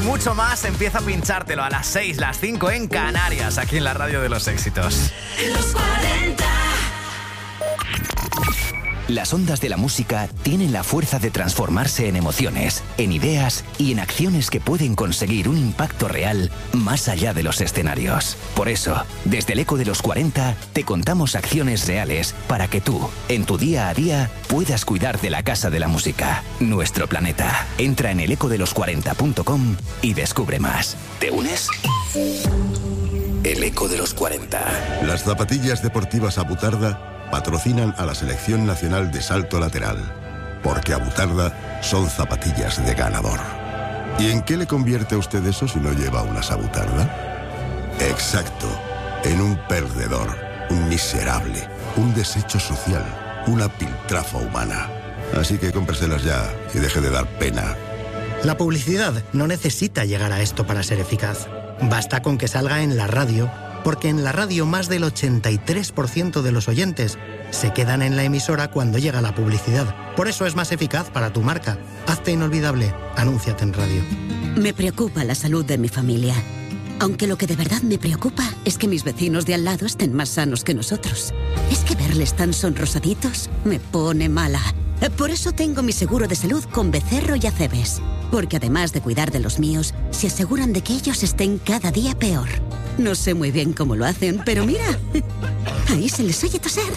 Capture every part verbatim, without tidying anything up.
mucho más empieza a pinchártelo a las seis, las cinco en Canarias, aquí en la radio de los éxitos. Los cuarenta. Las ondas de la música tienen la fuerza de transformarse en emociones, en ideas y en acciones que pueden conseguir un impacto real más allá de los escenarios. Por eso, desde el Eco de los cuarenta, te contamos acciones reales para que tú, en tu día a día, puedas cuidar de la Casa de la Música, nuestro planeta. Entra en el eco de los cuarenta punto com y descubre más. ¿Te unes? El Eco de los cuarenta. Las zapatillas deportivas Abutarda patrocinan a la Selección Nacional de Salto Lateral, porque Abutarda son zapatillas de ganador. ¿Y en qué le convierte a usted eso si no lleva unas Abutarda? Exacto, en un perdedor, un miserable, un desecho social, una piltrafa humana. Así que cómpreselas ya y deje de dar pena. La publicidad no necesita llegar a esto para ser eficaz. Basta con que salga en la radio, porque en la radio más del ochenta y tres por ciento de los oyentes se quedan en la emisora cuando llega la publicidad. Por eso es más eficaz para tu marca. Hazte inolvidable. Anúnciate en radio. Me preocupa la salud de mi familia. Aunque lo que de verdad me preocupa es que mis vecinos de al lado estén más sanos que nosotros. Es que verles tan sonrosaditos me pone mala. Por eso tengo mi seguro de salud con Becerro y Acebes. Porque además de cuidar de los míos, se aseguran de que ellos estén cada día peor. No sé muy bien cómo lo hacen, pero mira, ahí se les oye toser.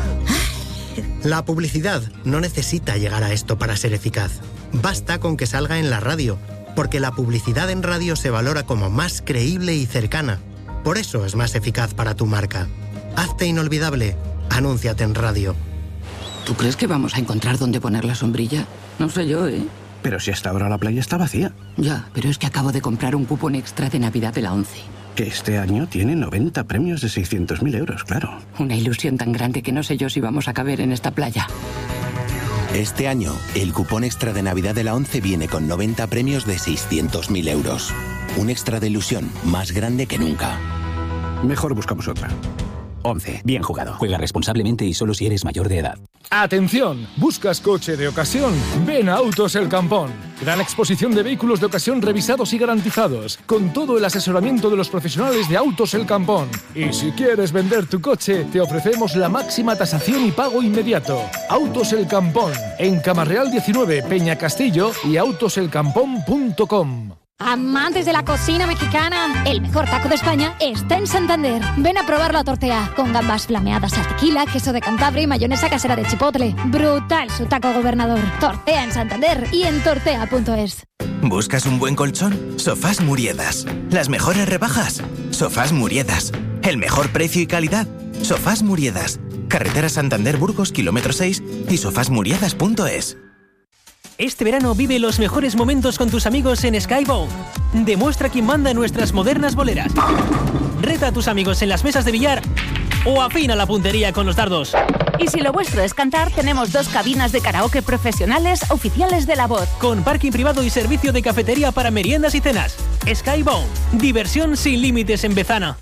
La publicidad no necesita llegar a esto para ser eficaz. Basta con que salga en la radio, porque la publicidad en radio se valora como más creíble y cercana. Por eso es más eficaz para tu marca. Hazte inolvidable. Anúnciate en radio. ¿Tú crees que vamos a encontrar dónde poner la sombrilla? No sé yo, ¿eh? Pero si hasta ahora la playa está vacía. Ya, pero es que acabo de comprar un cupón extra de Navidad de la ONCE. Que este año tiene noventa premios de seiscientos mil euros, claro. Una ilusión tan grande que no sé yo si vamos a caber en esta playa. Este año, el cupón extra de Navidad de la ONCE viene con noventa premios de seiscientos mil euros. Un extra de ilusión más grande que nunca. Mejor buscamos otra. ONCE. Bien jugado. Juega responsablemente y solo si eres mayor de edad. ¡Atención! ¿Buscas coche de ocasión? Ven a Autos El Campón. Gran exposición de vehículos de ocasión revisados y garantizados, con todo el asesoramiento de los profesionales de Autos El Campón. Y si quieres vender tu coche, te ofrecemos la máxima tasación y pago inmediato. Autos El Campón, en Camarreal diecinueve, Peña Castillo y autos el campón punto com. Amantes de la cocina mexicana, el mejor taco de España está en Santander. Ven a probar la tortea, con gambas flameadas al tequila, queso de Cantabria y mayonesa casera de chipotle. Brutal su taco gobernador. Tortea en Santander y en tortea punto es. ¿Buscas un buen colchón? Sofás Muriedas. ¿Las mejores rebajas? Sofás Muriedas. ¿El mejor precio y calidad? Sofás Muriedas. Carretera Santander-Burgos, kilómetro seis y sofás muriedas punto es. Este verano vive los mejores momentos con tus amigos en Skybound. Demuestra quién manda en nuestras modernas boleras. Reta a tus amigos en las mesas de billar o afina la puntería con los dardos. Y si lo vuestro es cantar, tenemos dos cabinas de karaoke profesionales oficiales de La Voz. Con parking privado y servicio de cafetería para meriendas y cenas. Skybound. Diversión sin límites en Bezana.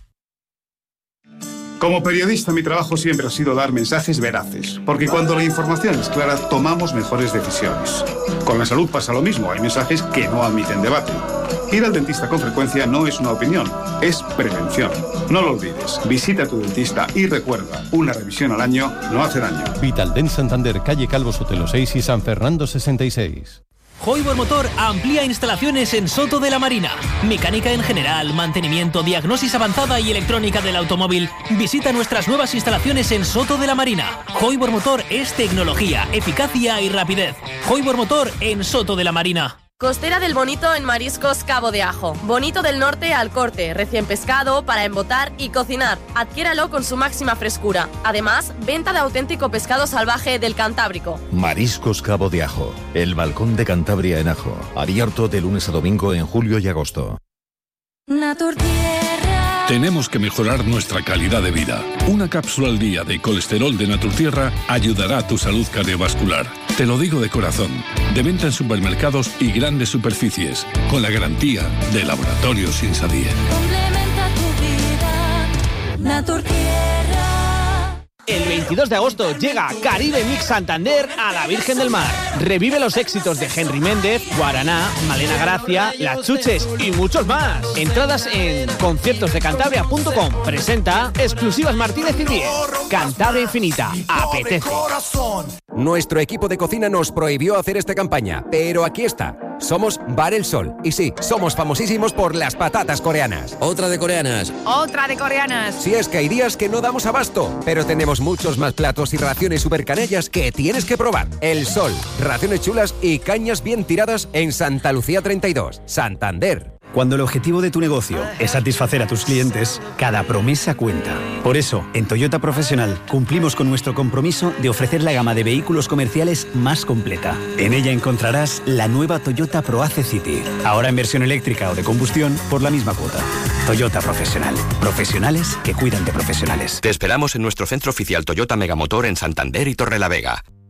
Como periodista, mi trabajo siempre ha sido dar mensajes veraces, porque cuando la información es clara, tomamos mejores decisiones. Con la salud pasa lo mismo, hay mensajes que no admiten debate. Ir al dentista con frecuencia no es una opinión, es prevención. No lo olvides, visita a tu dentista y recuerda, una revisión al año no hace daño. Vitaldent Santander, calle Calvo Sotelo seis y San Fernando sesenta y seis. Hoibor Motor amplía instalaciones en Soto de la Marina. Mecánica en general, mantenimiento, diagnosis avanzada y electrónica del automóvil. Visita nuestras nuevas instalaciones en Soto de la Marina. Hoibor Motor es tecnología, eficacia y rapidez. Hoibor Motor en Soto de la Marina. Costera del Bonito en Mariscos Cabo de Ajo. Bonito del Norte al corte, recién pescado para embotar y cocinar. Adquiéralo con su máxima frescura. Además, venta de auténtico pescado salvaje del Cantábrico. Mariscos Cabo de Ajo, el balcón de Cantabria en Ajo. Abierto de lunes a domingo en julio y agosto. Naturtierra. Tenemos que mejorar nuestra calidad de vida. Una cápsula al día de colesterol de Naturtierra ayudará a tu salud cardiovascular. Te lo digo de corazón. De venta en supermercados y grandes superficies, con la garantía de Laboratorios Insadier. Complementa tu vida. Naturtierra. El veintidós de agosto llega Caribe Mix Santander a la Virgen del Mar. Revive los éxitos de Henry Méndez, Guaraná, Malena Gracia, Las Chuches y muchos más. Entradas en conciertos de cantabria punto com. Presenta Exclusivas Martínez y Diez. Cantabria Infinita. Apetece. Nuestro equipo de cocina nos prohibió hacer esta campaña, pero aquí está. Somos Bar El Sol. Y sí, somos famosísimos por las patatas coreanas. Otra de coreanas. Otra de coreanas. Si es que hay días que no damos abasto, pero tenemos muchos más platos y raciones super canallas que tienes que probar. El Sol, raciones chulas y cañas bien tiradas en Santa Lucía treinta y dos, Santander. Cuando el objetivo de tu negocio es satisfacer a tus clientes, cada promesa cuenta. Por eso, en Toyota Profesional cumplimos con nuestro compromiso de ofrecer la gama de vehículos comerciales más completa. En ella encontrarás la nueva Toyota ProAce City, ahora en versión eléctrica o de combustión por la misma cuota. Toyota Profesional. Profesionales que cuidan de profesionales. Te esperamos en nuestro centro oficial Toyota Megamotor en Santander y Torrelavega.